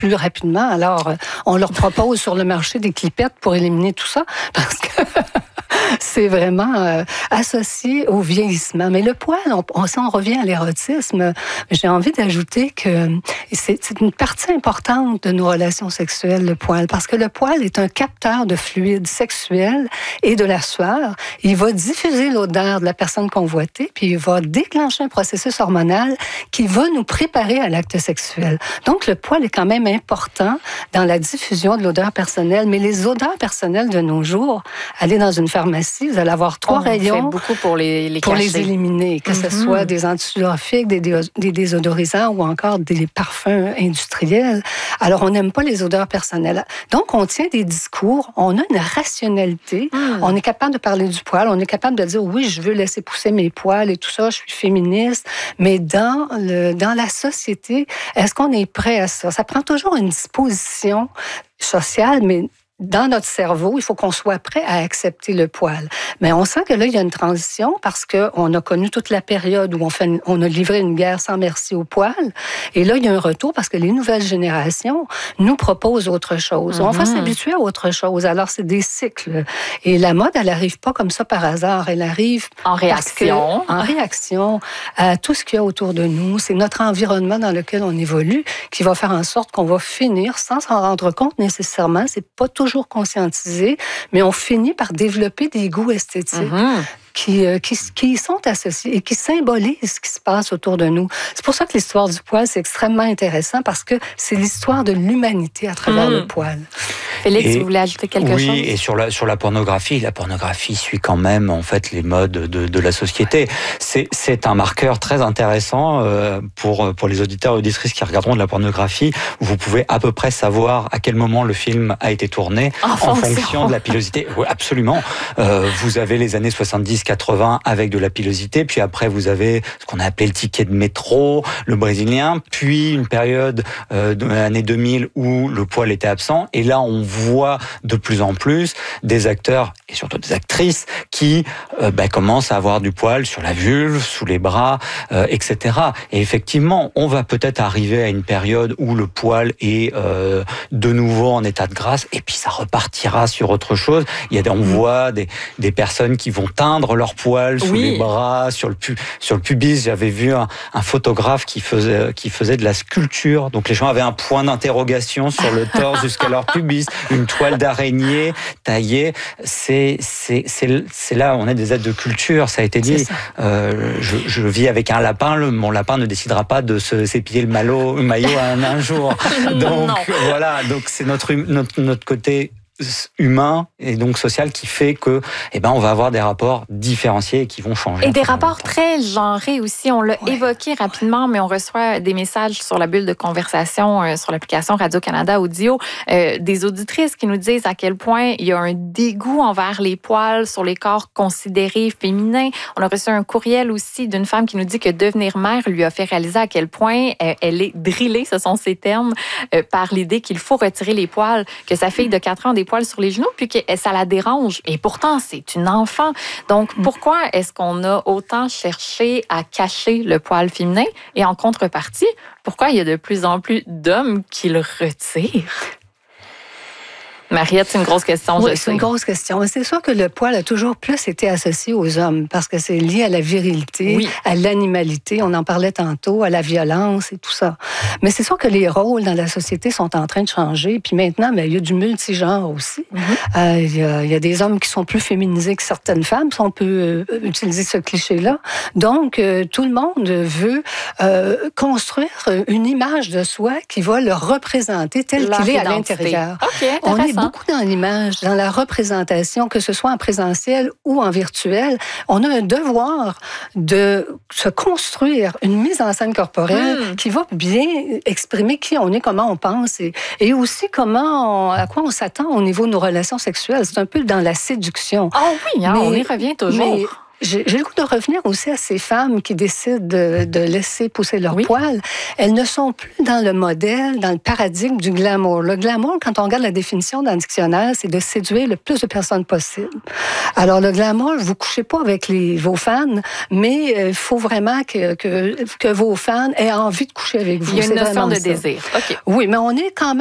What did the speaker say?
plus rapidement. Alors, on leur propose sur le marché des clipettes pour éliminer tout ça, parce que c'est vraiment associé au vieillissement. Mais le poil, si on revient à l'érotisme, j'ai envie d'ajouter que c'est une partie importante de nos relations sexuelles, le poil, parce que le poil est un capteur de fluide sexuel et de la sueur. Il va diffuser l'odeur de la personne convoitée, puis il va déclencher un processus hormonal qui va nous préparer à l'acte sexuel. Donc, le poil est quand même important dans la diffusion de l'odeur personnelle, mais les odeurs personnelles de nos jours, aller dans une pharmacie, vous allez avoir 3 rayons. On fait beaucoup pour les éliminer, que ce soit des antiduraphiques, des désodorisants ou encore des parfums industriels. Alors, on n'aime pas les odeurs personnelles. Donc, on tient des discours, on a une rationalité, on est capable de parler du poil, on est capable de dire, oui, je veux laisser pousser mes poils et tout ça, je suis féministe, mais dans la société, est-ce qu'on est prêt à ça? Ça prend toujours une disposition sociale, mais dans notre cerveau, il faut qu'on soit prêt à accepter le poil. Mais on sent que là, il y a une transition parce qu'on a connu toute la période où on a livré une guerre sans merci au poil. Et là, il y a un retour parce que les nouvelles générations nous proposent autre chose. On va s'habituer à autre chose. Alors, c'est des cycles. Et la mode, elle n'arrive pas comme ça par hasard. Elle arrive en réaction à tout ce qu'il y a autour de nous. C'est notre environnement dans lequel on évolue qui va faire en sorte qu'on va finir sans s'en rendre compte nécessairement. C'est pas toujours conscientisé, mais on finit par développer des goûts esthétiques qui sont associés et qui symbolisent ce qui se passe autour de nous. C'est pour ça que l'histoire du poil, c'est extrêmement intéressant parce que c'est l'histoire de l'humanité à travers le poil. Félix, vous voulez ajouter quelque chose? Oui, et sur la pornographie suit quand même en fait les modes de la société. C'est un marqueur très intéressant pour les auditeurs et auditrices qui regarderont de la pornographie. Vous pouvez à peu près savoir à quel moment le film a été tourné en fonction de la pilosité. Oui, absolument. Vous avez les années 70-80 avec de la pilosité, puis après vous avez ce qu'on a appelé le ticket de métro, le brésilien, puis une période de l'année 2000 où le poil était absent. Et là, on voit de plus en plus des acteurs et surtout des actrices qui commencent à avoir du poil sur la vulve, sous les bras, etc. Et effectivement, on va peut-être arriver à une période où le poil est de nouveau en état de grâce, et puis ça repartira sur autre chose. On voit des personnes qui vont teindre leur poil sous les bras, sur le pubis. J'avais vu un photographe qui faisait de la sculpture. Donc les gens avaient un point d'interrogation sur le torse jusqu'à leur pubis. Une toile d'araignée taillée, c'est là où on est des êtres de culture, ça a été dit. Je vis avec un lapin, mon lapin ne décidera pas de s'épiler le maillot un jour. Donc voilà, donc c'est notre côté humain et donc social qui fait que on va avoir des rapports différenciés et qui vont changer. Et des rapports très genrés aussi. On l'a évoqué rapidement, mais on reçoit des messages sur la bulle de conversation sur l'application Radio-Canada Audio des auditrices qui nous disent à quel point il y a un dégoût envers les poils sur les corps considérés féminins. On a reçu un courriel aussi d'une femme qui nous dit que devenir mère lui a fait réaliser à quel point elle est drillée, ce sont ses termes, par l'idée qu'il faut retirer les poils, que sa fille de 4 ans a des poils sur les genoux, puis que ça la dérange. Et pourtant, c'est une enfant. Donc, pourquoi est-ce qu'on a autant cherché à cacher le poil féminin? Et en contrepartie, pourquoi il y a de plus en plus d'hommes qui le retirent? Mariette, c'est une grosse question. Oui, c'est une grosse question. Mais c'est sûr que le poil a toujours plus été associé aux hommes parce que c'est lié à la virilité, à l'animalité. On en parlait tantôt, à la violence et tout ça. Mais c'est sûr que les rôles dans la société sont en train de changer. Puis maintenant, il y a du multigenre aussi. Il y a des hommes qui sont plus féminisés que certaines femmes, si on peut utiliser ce cliché-là. Donc, tout le monde veut construire une image de soi qui va le représenter tel qu'il est à l'intérieur. On est beaucoup dans l'image, dans la représentation, que ce soit en présentiel ou en virtuel. On a un devoir de se construire une mise en scène corporelle qui va bien exprimer qui on est, comment on pense et aussi à quoi on s'attend au niveau de nos relations sexuelles. C'est un peu dans la séduction. Ah oui, on y revient toujours. j'ai le goût de revenir aussi à ces femmes qui décident de laisser pousser leurs poils. Elles ne sont plus dans le modèle, dans le paradigme du glamour. Le glamour, quand on regarde la définition dans le dictionnaire, c'est de séduire le plus de personnes possible. Alors, le glamour, vous couchez pas avec vos fans, mais il faut vraiment que vos fans aient envie de coucher avec vous. Il y a une notion de désir. Okay. Oui, mais on est quand même